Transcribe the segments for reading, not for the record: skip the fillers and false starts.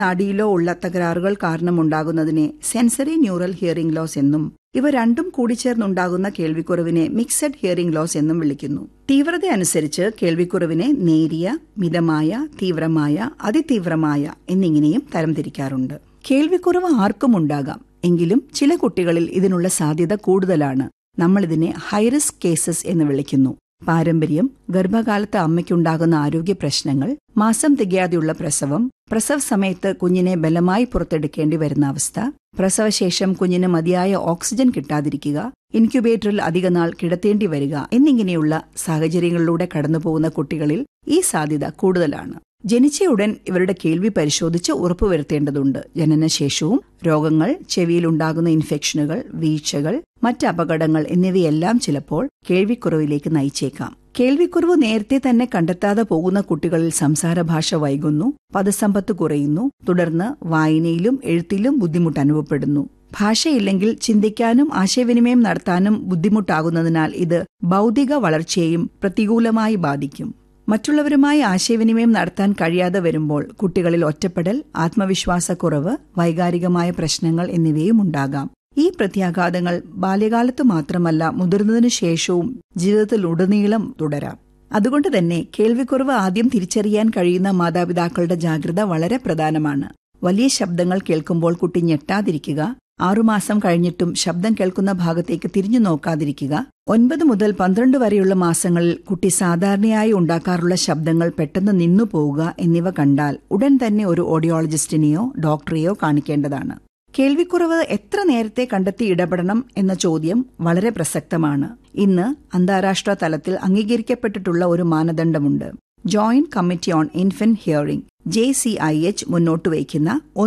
നാഡിയിലോ ഉള്ള തകരാറുകൾ കാരണമുണ്ടാകുന്നതിനെ sensory neural hearing loss എന്നും ഇവ രണ്ടും കൂടിച്ചേർന്നുണ്ടാകുന്ന കേൾവിക്കുറവിനെ മിക്സഡ് ഹിയറിംഗ് ലോസ് എന്നും വിളിക്കുന്നു. തീവ്രത അനുസരിച്ച് കേൾവിക്കുറവിനെ നേരിയ, മിതമായ, തീവ്രമായ, അതിതീവ്രമായ എന്നിങ്ങനെയും തരംതിരിക്കാറുണ്ട്. കേൾവിക്കുറവ് ആർക്കും ഉണ്ടാകാം. എങ്കിലും ചില കുട്ടികളിൽ ഇതിനുള്ള സാധ്യത കൂടുതലാണ്. നമ്മളിതിനെ ഹൈറിസ്ക് കേസസ് എന്ന് വിളിക്കുന്നു. പാരമ്പര്യം, ഗർഭകാലത്ത് അമ്മയ്ക്കുണ്ടാകുന്ന ആരോഗ്യ പ്രശ്നങ്ങൾ, മാസം തികയാതെയുള്ള പ്രസവം, പ്രസവ സമയത്ത് കുഞ്ഞിനെ ബലമായി പുറത്തെടുക്കേണ്ടി വരുന്ന അവസ്ഥ, പ്രസവശേഷം കുഞ്ഞിന് മതിയായ ഓക്സിജൻ കിട്ടാതിരിക്കുക, ഇൻക്യുബേറ്ററിൽ അധികനാൾ കിടത്തേണ്ടി വരിക എന്നിങ്ങനെയുള്ള സാഹചര്യങ്ങളിലൂടെ കടന്നുപോകുന്ന കുട്ടികളിൽ ഈ സാധ്യത കൂടുതലാണ്. ജനിച്ചയുടൻ ഇവരുടെ കേൾവി പരിശോധിച്ച് ഉറപ്പുവരുത്തേണ്ടതുണ്ട്. ജനനശേഷവും രോഗങ്ങൾ, ചെവിയിലുണ്ടാകുന്ന ഇൻഫെക്ഷനുകൾ, വീഴ്ചകൾ, മറ്റ് അപകടങ്ങൾ എന്നിവയെല്ലാം ചിലപ്പോൾ കേൾവിക്കുറവിലേക്ക് നയിച്ചേക്കാം. കേൾവിക്കുറവ് നേരത്തെ തന്നെ കണ്ടെത്താതെ പോകുന്ന കുട്ടികളിൽ സംസാരഭാഷ വൈകുന്നു, പദസമ്പത്ത് കുറയുന്നു, തുടർന്ന് വായനയിലും എഴുത്തിലും ബുദ്ധിമുട്ട് അനുഭവപ്പെടുന്നു. ഭാഷയില്ലെങ്കിൽ ചിന്തിക്കാനും ആശയവിനിമയം നടത്താനും ബുദ്ധിമുട്ടാകുന്നതിനാൽ ഇത് ബൗദ്ധിക വളർച്ചയെയും പ്രതികൂലമായി ബാധിക്കും. മറ്റുള്ളവരുമായി ആശയവിനിമയം നടത്താൻ കഴിയാതെ വരുമ്പോൾ കുട്ടികളിൽ ഒറ്റപ്പെടൽ, ആത്മവിശ്വാസക്കുറവ്, വൈകാരികമായ പ്രശ്നങ്ങൾ എന്നിവയും ഉണ്ടാകാം. ഈ പ്രത്യാഘാതങ്ങൾ ബാല്യകാലത്ത് മാത്രമല്ല മുതിർന്നതിനു ശേഷവും ജീവിതത്തിലുടനീളം തുടരാം. അതുകൊണ്ട് തന്നെ കേൾവിക്കുറവ് ആദ്യം തിരിച്ചറിയാൻ കഴിയുന്ന മാതാപിതാക്കളുടെ ജാഗ്രത വളരെ പ്രധാനമാണ്. വലിയ ശബ്ദങ്ങൾ കേൾക്കുമ്പോൾ കുട്ടി ഞെട്ടാതിരിക്കുക, 6 മാസം കഴിഞ്ഞിട്ടും ശബ്ദം കേൾക്കുന്ന ഭാഗത്തേക്ക് തിരിഞ്ഞു നോക്കാതിരിക്കുക, 9 മുതൽ 12 വരെയുള്ള മാസങ്ങളിൽ കുട്ടി സാധാരണയായി ഉണ്ടാക്കാറുള്ള ശബ്ദങ്ങൾ പെട്ടെന്ന് നിന്നുപോവുക എന്നിവ കണ്ടാൽ ഉടൻ തന്നെ ഒരു ഓഡിയോളജിസ്റ്റിനെയോ ഡോക്ടറെയോ കാണിക്കേണ്ടതാണ്. കേൾവിക്കുറവ് എത്ര നേരത്തെ കണ്ടെത്തി ഇടപെടണം എന്ന ചോദ്യം വളരെ പ്രസക്തമാണ്. ഇന്ന് അന്താരാഷ്ട്ര തലത്തിൽ അംഗീകരിക്കപ്പെട്ടിട്ടുള്ള ഒരു മാനദണ്ഡമുണ്ട്. Joint committee on infant hearing JCIH മുന്നോട്ട് വയ്ക്കുന്ന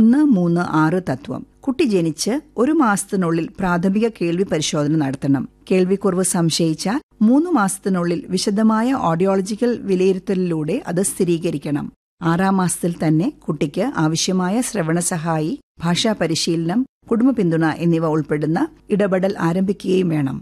1-3-6 തത്വം. കുട്ടി ജനിച്ച് 1 മാസത്തിനുള്ളിൽ പ്രാഥമിക കേൾവി പരിശോധന നടത്തണം. കേൾവിക്കുറവ് സംശയിച്ചാൽ 3 മാസത്തിനുള്ളിൽ വിശദമായ ഓഡിയോളജിക്കൽ വിലയിരുത്തലിലൂടെ അത് സ്ഥിരീകരിക്കണം. 6-ാം മാസത്തിൽ തന്നെ കുട്ടിക്ക് ആവശ്യമായ ശ്രവണസഹായി, ഭാഷാ പരിശീലനം, കുടുംബ പിന്തുണ എന്നിവ ഉൾപ്പെടുന്ന ഇടപെടൽ ആരംഭിക്കുകയും വേണം.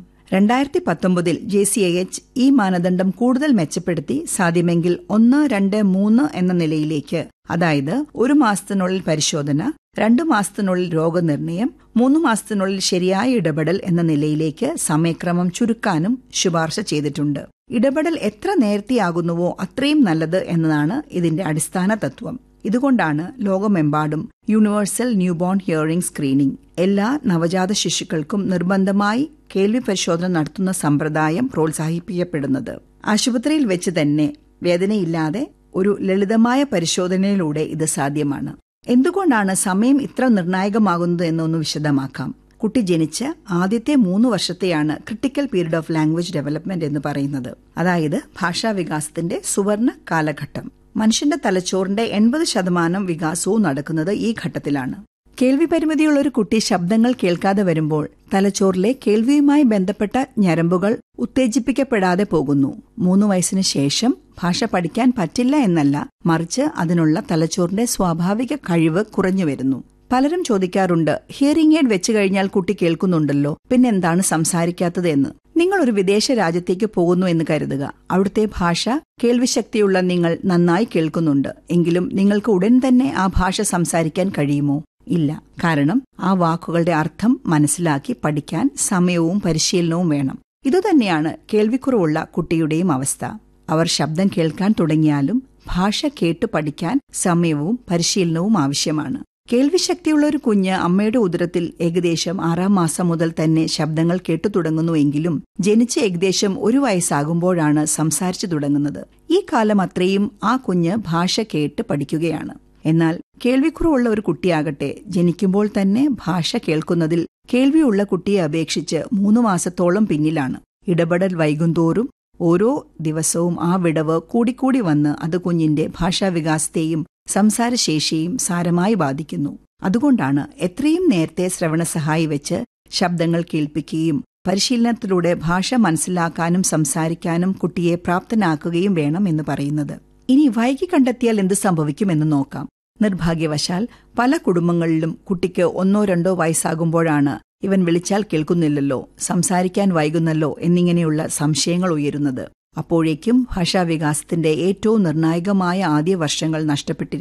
2019 JCIH ഈ മാനദണ്ഡം കൂടുതൽ മെച്ചപ്പെടുത്തി സാധ്യമെങ്കിൽ 1, 2, 3 എന്ന നിലയിലേക്ക്, അതായത് 1 മാസത്തിനുള്ളിൽ പരിശോധന, 2 മാസത്തിനുള്ളിൽ രോഗനിർണയം, 3 മാസത്തിനുള്ളിൽ ശരിയായ ഇടപെടൽ എന്ന നിലയിലേക്ക് സമയക്രമം ചുരുക്കാനും ശുപാർശ ചെയ്തിട്ടുണ്ട്. ഇടപെടൽ എത്ര നേരത്തെയാകുന്നുവോ അത്രയും നല്ലത് എന്നതാണ് ഇതിന്റെ അടിസ്ഥാന തത്വം. ഇതുകൊണ്ടാണ് ലോകമെമ്പാടും യൂണിവേഴ്സൽ ന്യൂബോൺ ഹിയറിംഗ് സ്ക്രീനിംഗ്, എല്ലാ നവജാത ശിശുക്കൾക്കും നിർബന്ധമായി കേൾവി പരിശോധന നടത്തുന്ന സമ്പ്രദായം പ്രോത്സാഹിപ്പിക്കപ്പെടുന്നത്. ആശുപത്രിയിൽ വെച്ച് തന്നെ വേദനയില്ലാതെ ഒരു ലളിതമായ പരിശോധനയിലൂടെ ഇത് സാധ്യമാണ്. എന്തുകൊണ്ടാണ് സമയം ഇത്ര നിർണായകമാകുന്നത് എന്നൊന്ന് വിശദമാക്കാം. കുട്ടി ജനിച്ച് ആദ്യത്തെ 3 വർഷത്തെയാണ് critical period of language development എന്ന് പറയുന്നത്. അതായത് ഭാഷാവികാസത്തിന്റെ സുവർണ കാലഘട്ടം. മനുഷ്യന്റെ തലച്ചോറിന്റെ 80% വികാസവും നടക്കുന്നത് ഈ ഘട്ടത്തിലാണ്. കേൾവി പരിമിതിയുള്ള ഒരു കുട്ടി ശബ്ദങ്ങൾ കേൾക്കാതെ വരുമ്പോൾ തലച്ചോറിലെ കേൾവിയുമായി ബന്ധപ്പെട്ട ഞരമ്പുകൾ ഉത്തേജിപ്പിക്കപ്പെടാതെ പോകുന്നു. 3 വയസ്സിന് ശേഷം ഭാഷ പഠിക്കാൻ പറ്റില്ല എന്നല്ല, മറിച്ച് അതിനുള്ള തലച്ചോറിന്റെ സ്വാഭാവിക കഴിവ് കുറഞ്ഞു വരുന്നു. പലരും ചോദിക്കാറുണ്ട്, ഹിയറിംഗ് എയ്ഡ് വെച്ചു കഴിഞ്ഞാൽ കുട്ടി കേൾക്കുന്നുണ്ടല്ലോ, പിന്നെന്താണ് സംസാരിക്കാത്തത് എന്ന്. നിങ്ങൾ ഒരു വിദേശ രാജ്യത്തേക്ക് പോകുന്നു എന്ന് കരുതുക. അവിടുത്തെ ഭാഷ കേൾവിശക്തിയുള്ള നിങ്ങൾ നന്നായി കേൾക്കുന്നുണ്ട്. എങ്കിലും നിങ്ങൾക്ക് ഉടൻ തന്നെ ആ ഭാഷ സംസാരിക്കാൻ കഴിയുമോ? ഇല്ല. കാരണം ആ വാക്കുകളുടെ അർത്ഥം മനസ്സിലാക്കി പഠിക്കാൻ സമയവും പരിശീലനവും വേണം. ഇതുതന്നെയാണ് കേൾവിക്കുറവുള്ള കുട്ടിയുടെയും അവസ്ഥ. അവർ ശബ്ദം കേൾക്കാൻ തുടങ്ങിയാലും ഭാഷ കേട്ടു പഠിക്കാൻ സമയവും പരിശീലനവും ആവശ്യമാണ്. കേൾവിശക്തിയുള്ള ഒരു കുഞ്ഞ് അമ്മയുടെ ഉദരത്തിൽ ഏകദേശം 6-ാം മാസം മുതൽ തന്നെ ശബ്ദങ്ങൾ കേട്ടു തുടങ്ങുന്നുവെങ്കിലും ജനിച്ച് ഏകദേശം 1 വയസ്സാകുമ്പോഴാണ് സംസാരിച്ചു തുടങ്ങുന്നത്. ഈ കാലം അത്രയും ആ കുഞ്ഞ് ഭാഷ കേട്ട് പഠിക്കുകയാണ്. എന്നാൽ കേൾവിക്കുറവുള്ള ഒരു കുട്ടിയാകട്ടെ ജനിക്കുമ്പോൾ തന്നെ ഭാഷ കേൾക്കുന്നതിൽ കേൾവിയുള്ള കുട്ടിയെ അപേക്ഷിച്ച് 3 മാസത്തോളം പിന്നിലാണ്. ഇടപെടൽ വൈകുന്തോറും ഓരോ ദിവസവും ആ വിടവ് കൂടിക്കൂടി വന്ന് അത് കുഞ്ഞിന്റെ ഭാഷാവികാസത്തെയും സംസാരശേഷിയും സാരമായി ബാധിക്കുന്നു. അതുകൊണ്ടാണ് എത്രയും നേരത്തെ ശ്രവണസഹായി വെച്ച് ശബ്ദങ്ങൾ കേൾപ്പിക്കുകയും പരിശീലനത്തിലൂടെ ഭാഷ മനസ്സിലാക്കാനും സംസാരിക്കാനും കുട്ടിയെ പ്രാപ്തനാക്കുകയും വേണം എന്ന് പറയുന്നത്. ഇനി വൈകി കണ്ടെത്തിയാൽ എന്ത് സംഭവിക്കുമെന്ന് നോക്കാം. നിർഭാഗ്യവശാൽ പല കുടുംബങ്ങളിലും കുട്ടിക്ക് 1-2 വയസ്സാകുമ്പോഴാണ് ഇവൻ വിളിച്ചാൽ കേൾക്കുന്നില്ലല്ലോ, സംസാരിക്കാൻ വൈകുന്നല്ലോ എന്നിങ്ങനെയുള്ള സംശയങ്ങൾ ഉയരുന്നത്. അപ്പോഴേക്കും ഭാഷാവികാസത്തിന്റെ ഏറ്റവും നിർണായകമായ ആദ്യ വർഷങ്ങൾ നഷ്ടപ്പെട്ടിരിക്കും.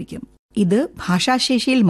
ഇത് ഭാഷാശേഷിയിൽ